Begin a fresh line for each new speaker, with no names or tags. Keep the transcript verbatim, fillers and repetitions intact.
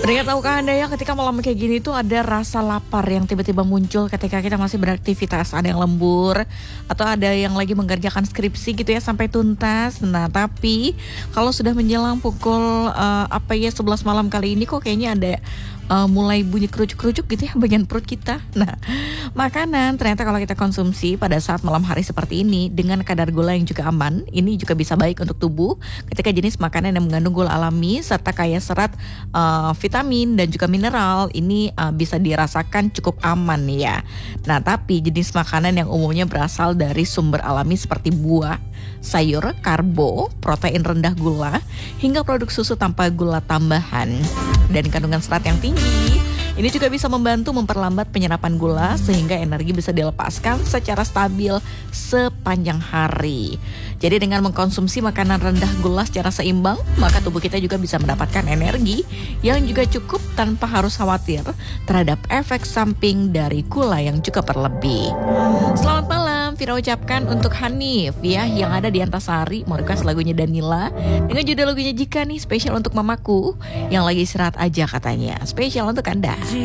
Pernah tahukah Anda ya ketika malam kayak gini tuh ada rasa lapar yang tiba-tiba muncul ketika kita masih beraktivitas. Ada yang lembur atau ada yang lagi mengerjakan skripsi gitu ya sampai tuntas. Nah tapi kalau sudah menjelang pukul uh, apa ya sebelas malam kali ini kok kayaknya ada uh, mulai bunyi kerucuk-kerucuk gitu ya bagian perut kita. Nah makanan ternyata kalau kita konsumsi pada saat malam hari seperti ini dengan kadar gula yang juga aman, ini juga bisa baik untuk tubuh ketika jenis makanan yang mengandung gula alami serta kaya serat, uh, vitamin dan juga mineral ini uh, bisa dirasakan cukup aman ya. Nah tapi jenis makanan yang umumnya berasal dari sumber alami seperti buah, sayur, karbo, protein rendah gula, hingga produk susu tanpa gula tambahan dan kandungan serat yang tinggi. Ini juga bisa membantu memperlambat penyerapan gula sehingga energi bisa dilepaskan secara stabil sepanjang hari. Jadi dengan mengkonsumsi makanan rendah gula secara seimbang, maka tubuh kita juga bisa mendapatkan energi yang juga cukup tanpa harus khawatir terhadap efek samping dari gula yang juga berlebih. Selamat malam, Vira ucapkan untuk Hanif ya yang ada di Antasari, mau request lagunya Danila dengan judul lagunya Jika nih spesial untuk mamaku yang lagi istirahat aja katanya. Spesial untuk Anda.